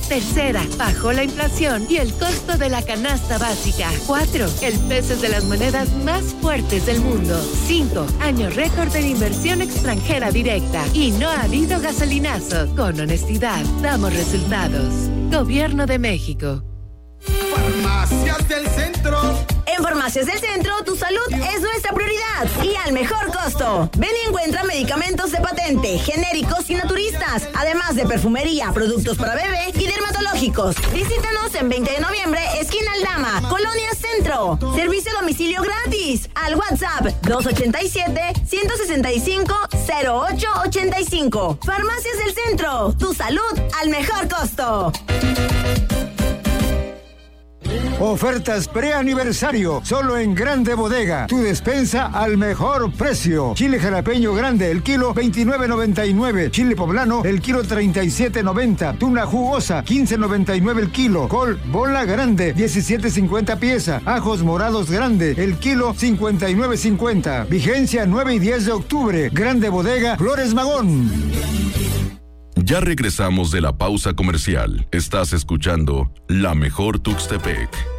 Tercera, bajó la inflación y el costo de la canasta básica. 4, el peso es de las monedas más fuertes del mundo. 5, año récord de inversión extranjera directa. Y no ha habido gasolinazo. Con honestidad, damos resultados. Gobierno de México. Farmacias del Centro. En Farmacias del Centro, tu salud es nuestra prioridad y al mejor costo. Ven y encuentra medicamentos de patente, genéricos y naturistas, además de perfumería, productos para bebé y dermatológicos. Visítanos en 20 de noviembre, esquina Aldama, Colonia Centro. Servicio a domicilio gratis al WhatsApp 287-165-0885. Farmacias del Centro, tu salud al mejor costo. Ofertas preaniversario, solo en Grande Bodega. Tu despensa al mejor precio. Chile jalapeño grande, el kilo 29.99. Chile poblano, el kilo 37.90. Tuna jugosa, 15.99 el kilo. Col bola grande, 17.50 pieza. Ajos morados grande, el kilo 59.50. Vigencia 9 y 10 de octubre. Grande Bodega, Flores Magón. Ya regresamos de la pausa comercial. Estás escuchando La Mejor Tuxtepec.